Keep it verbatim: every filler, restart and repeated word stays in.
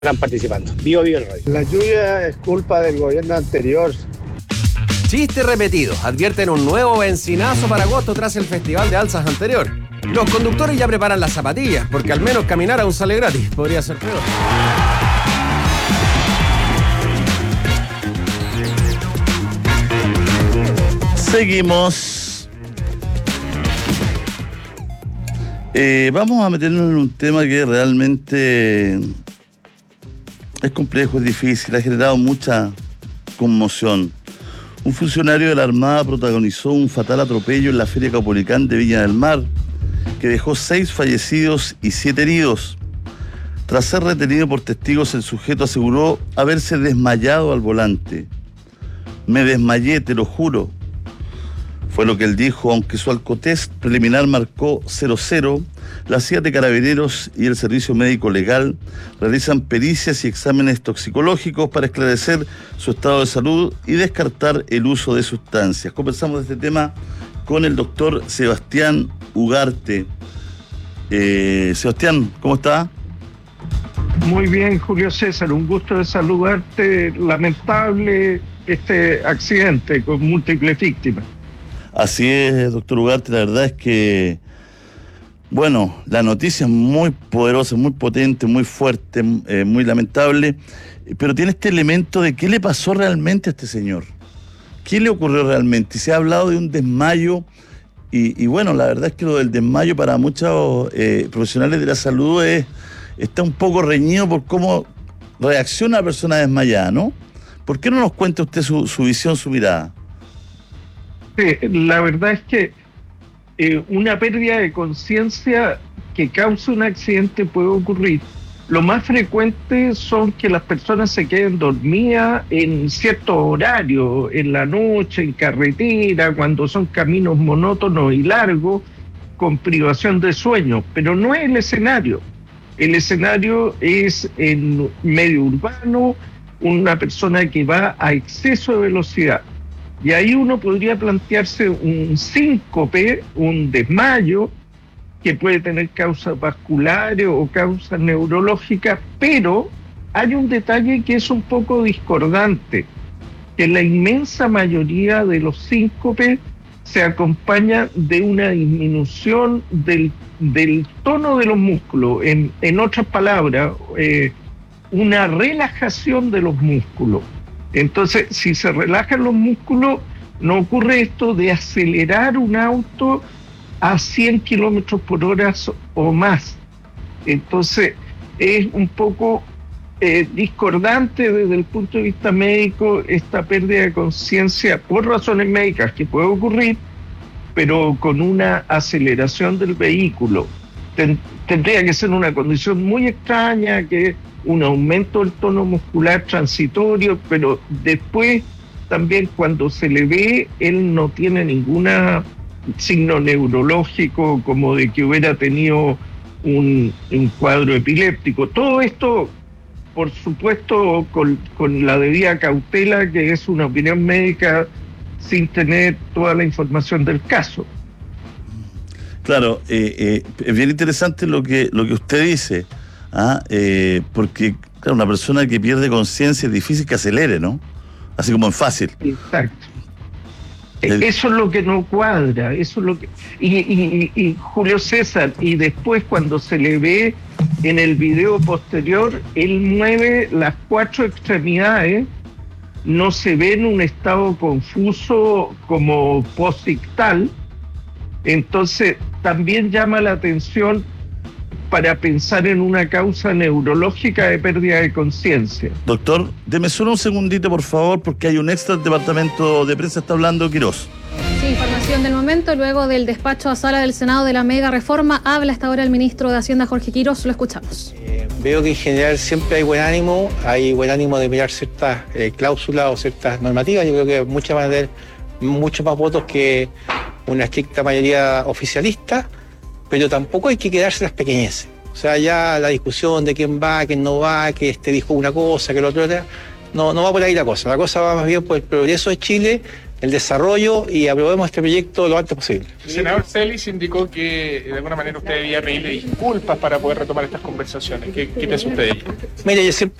están participando. Vivo, vivo en radio. La lluvia es culpa del gobierno anterior. Chiste repetido. Advierten un nuevo benzinazo para agosto tras el festival de alzas anterior. Los conductores ya preparan las zapatillas, porque al menos caminar aún sale gratis. Podría ser peor. Seguimos. Eh, vamos a meternos en un tema que realmente es complejo, es difícil, ha generado mucha conmoción. Un funcionario de la Armada protagonizó un fatal atropello en la Feria Caupolicán de Viña del Mar, que dejó seis fallecidos y siete heridos. Tras ser retenido por testigos, el sujeto aseguró haberse desmayado al volante. Me desmayé, te lo juro. Fue lo que él dijo, aunque su alcotest preliminar marcó cero cero, las siete carabineros y el servicio médico legal realizan pericias y exámenes toxicológicos para esclarecer su estado de salud y descartar el uso de sustancias. Conversamos de este tema con el doctor Sebastián Ugarte. Eh, Sebastián, ¿cómo está? Muy bien, Julio César, un gusto de saludarte. Lamentable este accidente con múltiples víctimas. Así es, doctor Ugarte, la verdad es que, bueno, la noticia es muy poderosa, muy potente, muy fuerte, eh, muy lamentable, pero tiene este elemento de qué le pasó realmente a este señor. ¿Qué le ocurrió realmente? Se ha hablado de un desmayo, y, y bueno, la verdad es que lo del desmayo para muchos eh, profesionales de la salud es, está un poco reñido por cómo reacciona la persona desmayada, ¿no? ¿Por qué no nos cuenta usted su, su visión, su mirada? Sí, la verdad es que eh, una pérdida de conciencia que causa un accidente puede ocurrir. Lo más frecuente son que las personas se queden dormidas en ciertos horarios, en la noche, en carretera, cuando son caminos monótonos y largos, con privación de sueño, pero no es el escenario. El escenario es en medio urbano, una persona que va a exceso de velocidad. Y ahí uno podría plantearse un síncope, un desmayo, que puede tener causas vasculares o causas neurológicas, pero hay un detalle que es un poco discordante, que la inmensa mayoría de los síncopes se acompaña de una disminución del, del tono de los músculos, en, en otras palabras, eh, una relajación de los músculos. Entonces, si se relajan los músculos, no ocurre esto de acelerar un auto a cien kilómetros por hora o más. Entonces, es un poco eh, discordante desde el punto de vista médico esta pérdida de conciencia por razones médicas que puede ocurrir, pero con una aceleración del vehículo. Ten, tendría que ser una condición muy extraña, que un aumento del tono muscular transitorio, pero después también cuando se le ve, él no tiene ningún signo neurológico como de que hubiera tenido un, un cuadro epiléptico. Todo esto, por supuesto, con, con la debida cautela, que es una opinión médica sin tener toda la información del caso. Claro, eh, eh, es bien interesante lo que, lo que usted dice. Ah, eh, porque, claro, una persona que pierde conciencia es difícil que acelere, ¿no? Así como en fácil. Exacto. El... Eso es lo que no cuadra, eso es lo que... Y, y, y, y Julio César, y después cuando se le ve en el video posterior, él mueve las cuatro extremidades, no se ve en un estado confuso como posictal, entonces también llama la atención para pensar en una causa neurológica de pérdida de conciencia. Doctor, deme solo un segundito, por favor, porque hay un extra del departamento de prensa, está hablando Quirós. Sí, información del momento. Luego del despacho a sala del Senado de la mega reforma, habla hasta ahora el ministro de Hacienda, Jorge Quirós. Lo escuchamos. Eh, veo que en general siempre hay buen ánimo, hay buen ánimo de mirar ciertas eh, cláusulas o ciertas normativas. Yo creo que muchas van a tener muchos más votos que una estricta mayoría oficialista, pero tampoco hay que quedarse en las pequeñeces. O sea, ya la discusión de quién va, quién no va, que este dijo una cosa, que el otro otra, no, no va por ahí la cosa. La cosa va más bien por el progreso de Chile, el desarrollo y aprobemos este proyecto lo antes posible. El senador Celis indicó que de alguna manera usted debía pedirle disculpas para poder retomar estas conversaciones. ¿Qué, qué piensa usted de ello? Mire, yo siempre